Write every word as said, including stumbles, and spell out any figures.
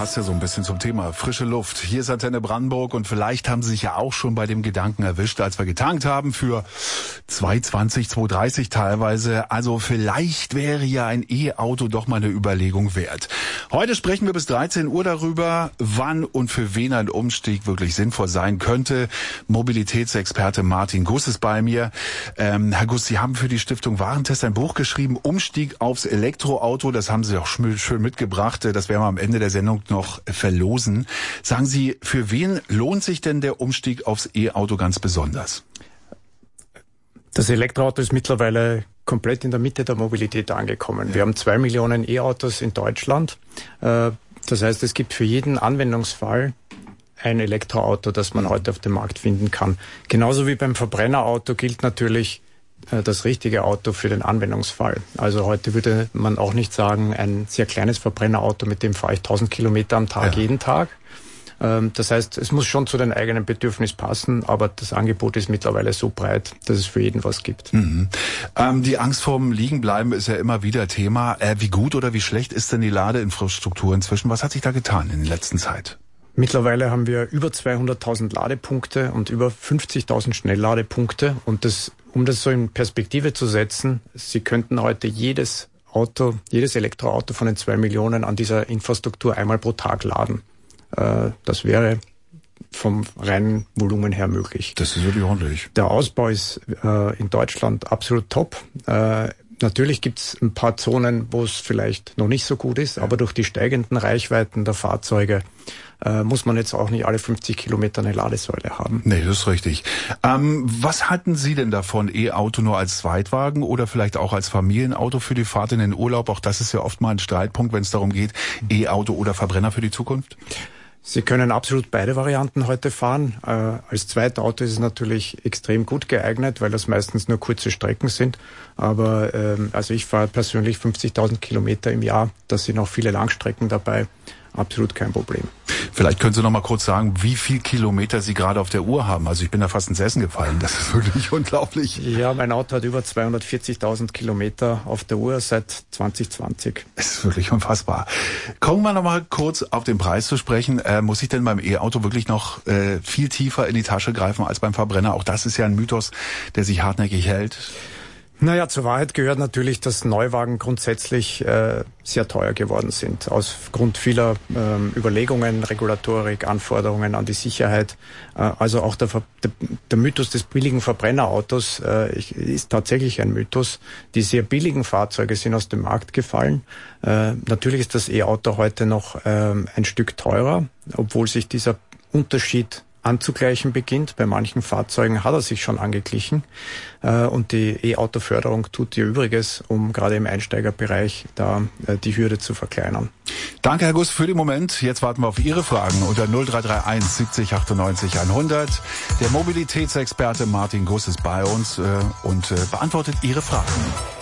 passt ja so ein bisschen zum Thema frische Luft. Hier ist Antenne Brandenburg und vielleicht haben Sie sich ja auch schon bei dem Gedanken erwischt, als wir getankt haben für zwei zwanzig, zwei dreißig teilweise. Also vielleicht wäre ja ein E-Auto doch mal eine Überlegung wert. Heute sprechen wir bis dreizehn Uhr darüber, wann und für wen ein Umstieg wirklich sinnvoll sein könnte. Mobilitätsexperte Martin Guss ist bei mir. Ähm, Herr Guss, Sie haben für die Stiftung Warentest ein Buch geschrieben, Umstieg aufs Elektroauto. Das haben Sie auch schön mitgebracht. Das werden wir am Ende der Sendung noch verlosen. Sagen Sie, für wen lohnt sich denn der Umstieg aufs E-Auto ganz besonders? Das Elektroauto ist mittlerweile komplett in der Mitte der Mobilität angekommen. Ja. Wir haben zwei Millionen E-Autos in Deutschland. Das heißt, es gibt für jeden Anwendungsfall ein Elektroauto, das man heute auf dem Markt finden kann. Genauso wie beim Verbrennerauto gilt natürlich das richtige Auto für den Anwendungsfall. Also heute würde man auch nicht sagen, ein sehr kleines Verbrennerauto, mit dem fahre ich tausend Kilometer am Tag, ja. jeden Tag. Das heißt, es muss schon zu den eigenen Bedürfnissen passen, aber das Angebot ist mittlerweile so breit, dass es für jeden was gibt. Mhm. Ähm, die Angst vorm Liegenbleiben ist ja immer wieder Thema. Äh, wie gut oder wie schlecht ist denn die Ladeinfrastruktur inzwischen? Was hat sich da getan in der letzten Zeit? Mittlerweile haben wir über zweihunderttausend Ladepunkte und über fünfzigtausend Schnellladepunkte. Und das, um das so in Perspektive zu setzen, Sie könnten heute jedes Auto, jedes Elektroauto von den zwei Millionen an dieser Infrastruktur einmal pro Tag laden. Äh, das wäre vom reinen Volumen her möglich. Das ist wirklich ordentlich. Der Ausbau ist äh, in Deutschland absolut top. Äh, Natürlich gibt es ein paar Zonen, wo es vielleicht noch nicht so gut ist, aber durch die steigenden Reichweiten der Fahrzeuge äh, muss man jetzt auch nicht alle fünfzig Kilometer eine Ladesäule haben. Nee, das ist richtig. Ähm, was halten Sie denn davon, E-Auto nur als Zweitwagen oder vielleicht auch als Familienauto für die Fahrt in den Urlaub? Auch das ist ja oft mal ein Streitpunkt, wenn es darum geht, E-Auto oder Verbrenner für die Zukunft? Sie können absolut beide Varianten heute fahren. Äh, als Zweitauto ist es natürlich extrem gut geeignet, weil das meistens nur kurze Strecken sind. Aber ähm, also ich fahre persönlich fünfzigtausend Kilometer im Jahr. Da sind auch viele Langstrecken dabei. Absolut kein Problem. Vielleicht können Sie noch mal kurz sagen, wie viel Kilometer Sie gerade auf der Uhr haben. Also ich bin da fast ins Essen gefallen. Das ist wirklich unglaublich. Ja, mein Auto hat über zweihundertvierzigtausend Kilometer auf der Uhr seit zwanzig zwanzig. Das ist wirklich unfassbar. Kommen wir noch mal kurz auf den Preis zu sprechen. Äh, muss ich denn beim E-Auto wirklich noch äh, viel tiefer in die Tasche greifen als beim Verbrenner? Auch das ist ja ein Mythos, der sich hartnäckig hält. Naja, zur Wahrheit gehört natürlich, dass Neuwagen grundsätzlich äh, sehr teuer geworden sind. Aus Grund vieler ähm, Überlegungen, Regulatorik, Anforderungen an die Sicherheit. Äh, also auch der, der, der Mythos des billigen Verbrennerautos äh, ist tatsächlich ein Mythos. Die sehr billigen Fahrzeuge sind aus dem Markt gefallen. Äh, natürlich ist das E-Auto heute noch ähm, ein Stück teurer, obwohl sich dieser Unterschied anzugleichen beginnt. Bei manchen Fahrzeugen hat er sich schon angeglichen. Und die E-Auto-Förderung tut ihr Übriges, um gerade im Einsteigerbereich da die Hürde zu verkleinern. Danke, Herr Guss, für den Moment. Jetzt warten wir auf Ihre Fragen unter null drei drei eins siebzig achtundneunzig hundert. Der Mobilitätsexperte Martin Guss ist bei uns und beantwortet Ihre Fragen.